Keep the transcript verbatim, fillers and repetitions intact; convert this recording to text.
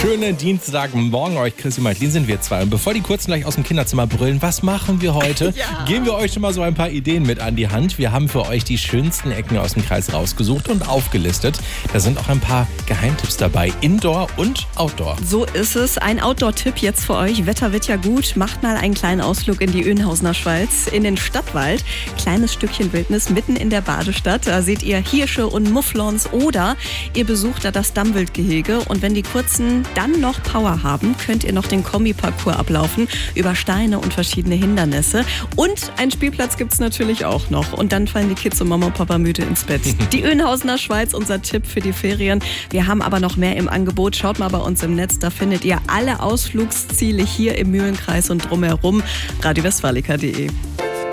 Schönen Dienstagmorgen euch, Chrissy Meitlin sind wir zwei. Und bevor die Kurzen gleich aus dem Kinderzimmer brüllen, was machen wir heute? Ja. Geben wir euch schon mal so ein paar Ideen mit an die Hand. Wir haben für euch die schönsten Ecken aus dem Kreis rausgesucht und aufgelistet. Da sind auch ein paar Geheimtipps dabei, Indoor und Outdoor. So ist es. Ein Outdoor-Tipp jetzt für euch. Wetter wird ja gut. Macht mal einen kleinen Ausflug in die Önhausener Schweiz, in den Stadtwald. Kleines Stückchen Wildnis mitten in der Badestadt. Da seht ihr Hirsche und Mufflons oder ihr besucht da das Dammwildgehege. Und wenn die Kurzen dann noch Power haben, könnt ihr noch den Kombi-Parcours ablaufen über Steine und verschiedene Hindernisse. Und einen Spielplatz gibt's natürlich auch noch. Und dann fallen die Kids und Mama und Papa müde ins Bett. Die Önhausener Schweiz, unser Tipp für die Ferien. Wir haben aber noch mehr im Angebot. Schaut mal bei uns im Netz, da findet ihr alle Ausflugsziele hier im Mühlenkreis und drumherum. radio westfalica punkt de